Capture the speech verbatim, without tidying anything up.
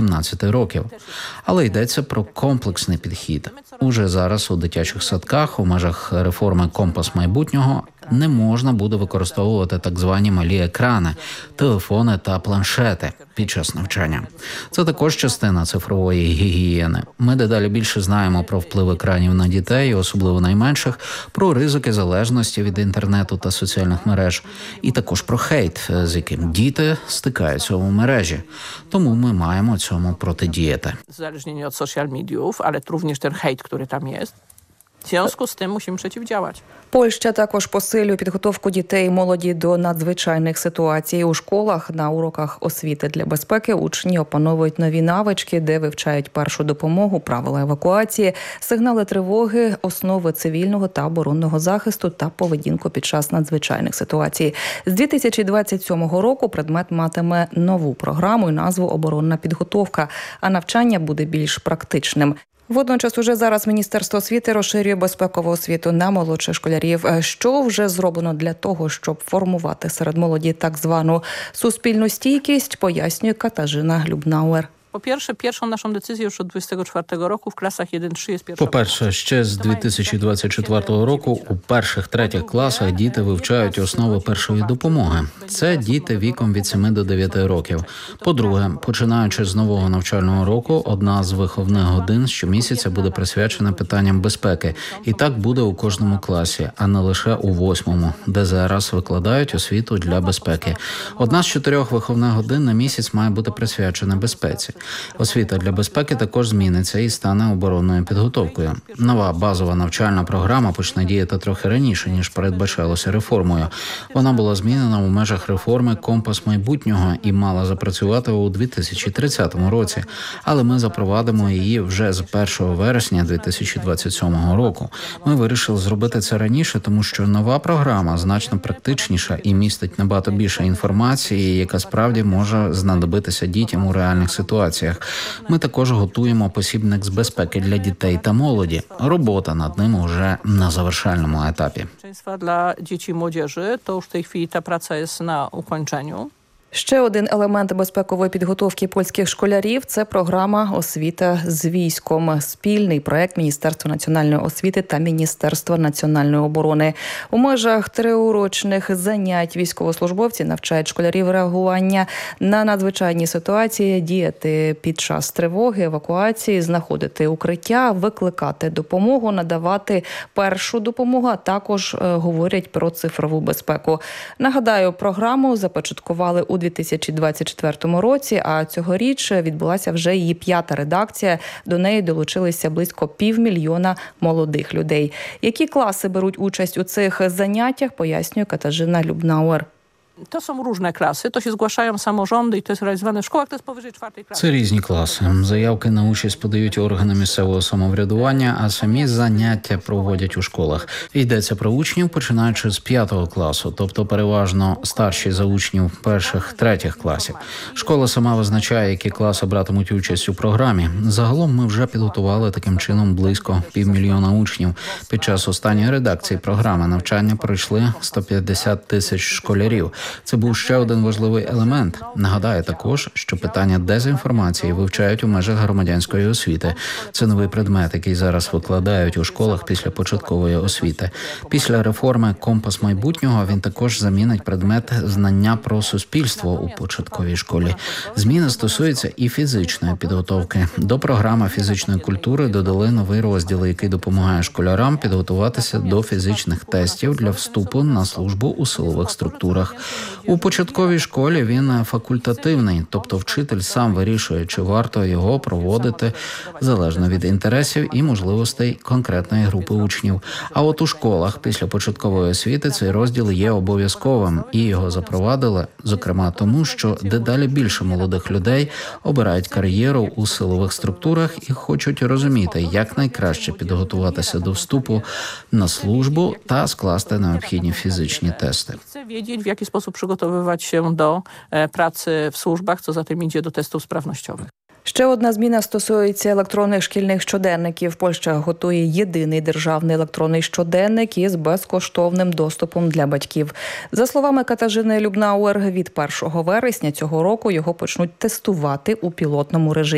сімнадцяти років. Але йдеться про комплексний підхід. Уже зараз у дитячих садках у межах реформи «Компас майбутнього» не можна буде використовувати так звані малі екрани, телефони та планшети під час навчання. Це також частина цифрової гігієни. Ми дедалі більше знаємо про вплив екранів на дітей, особливо найменших, про ризики залежності від інтернету та соціальних мереж, і також про хейт, з яким діти стикаються у мережі. Тому ми маємо цьому протидіяти. Uzależnienie od social mediów, ale również ten hejt, który tam jest. W związku z tym musimy przeciwdziałać. Польща також посилює підготовку дітей і молоді до надзвичайних ситуацій. У школах на уроках освіти для безпеки учні опановують нові навички, де вивчають першу допомогу, правила евакуації, сигнали тривоги, основи цивільного та оборонного захисту та поведінку під час надзвичайних ситуацій. З дві тисячі двадцять сьомого року предмет матиме нову програму і назву «Оборонна підготовка», а навчання буде більш практичним. Водночас уже зараз Міністерство освіти розширює безпекову освіту на молодших школярів. Що вже зроблено для того, щоб формувати серед молоді так звану суспільну стійкість, пояснює Катажина Любнауер. По-перше, першою нашою децизією від двадцять четвертого року в класах один-три є перша. По-перше, ще з дві тисячі двадцять четвертого року у перших-третіх класах діти вивчають основи першої допомоги. Це діти віком від семи до дев'яти років. По-друге, починаючи з нового навчального року, одна з виховних годин щомісяця буде присвячена питанням безпеки. І так буде у кожному класі, а не лише у восьмому, де зараз викладають освіту для безпеки. Одна з чотирьох виховних годин на місяць має бути присвячена безпеці. Освіта для безпеки також зміниться і стане оборонною підготовкою. Нова базова навчальна програма почне діяти трохи раніше, ніж передбачалося реформою. Вона була змінена у межах реформи «Компас майбутнього» і мала запрацювати у дві тисячі тридцятому році. Але ми запровадимо її вже з першого вересня дві тисячі двадцять сьомого року. Ми вирішили зробити це раніше, тому що нова програма значно практичніша і містить набагато більше інформації, яка справді може знадобитися дітям у реальних ситуаціях. Ми також готуємо посібник з безпеки для дітей та молоді. Робота над ним уже на завершальному етапі. Для дітей і молоді, то в цій хвилі та праця є на укінченню. Ще один елемент безпекової підготовки польських школярів – це програма «Освіта з військом». Спільний проект Міністерства національної освіти та Міністерства національної оборони. У межах триурочних занять військовослужбовці навчають школярів реагування на надзвичайні ситуації, діяти під час тривоги, евакуації, знаходити укриття, викликати допомогу, надавати першу допомогу, а також говорять про цифрову безпеку. Нагадаю, програму започаткували у дві тисячі двадцять четвертому році, а цьогоріч відбулася вже її п'ята редакція. До неї долучилися близько півмільйона молодих людей. Які класи беруть участь у цих заняттях, пояснює Катажина Любнауер. To są różne klasy, to się zgłaszają samorządy i to jest realizowane w szkołach, to jest powyżej czwartej klasy. Це різні класи. Заявки на участь подають органи місцевого самоврядування, а самі заняття проводять у школах. Йдеться про учнів, починаючи з п'ятого класу, тобто переважно старші за учнів перших-третіх класів. Школа сама визначає, які класи братимуть участь у програмі. Загалом ми вже підготували таким чином близько півмільйона учнів. Під час останньої редакції програми навчання пройшли сто п'ятдесят тисяч школярів. Це був ще один важливий елемент. Нагадаю також, що питання дезінформації вивчають у межах громадянської освіти. Це новий предмет, який зараз викладають у школах після початкової освіти. Після реформи «Компас майбутнього» він також замінить предмет знання про суспільство у початковій школі. Зміни стосуються і фізичної підготовки. До програми фізичної культури додали новий розділ, який допомагає школярам підготуватися до фізичних тестів для вступу на службу у силових структурах. У початковій школі він факультативний, тобто вчитель сам вирішує, чи варто його проводити залежно від інтересів і можливостей конкретної групи учнів. А от у школах після початкової освіти цей розділ є обов'язковим, і його запровадили, зокрема тому, що дедалі більше молодих людей обирають кар'єру у силових структурах і хочуть розуміти, як найкраще підготуватися до вступу на службу та скласти необхідні фізичні тести. Wiedzieć, w jaki sposób przygotowywać się do pracy w służbach, co za tym idzie do testów sprawnościowych. Ще одна зміна стосується електронних шкільних щоденників. Польща готує єдиний державний електронний щоденник із безкоштовним доступом для батьків. За словами Катажини Любнауер, від першого вересня цього року його почнуть тестувати у пілотному режимі.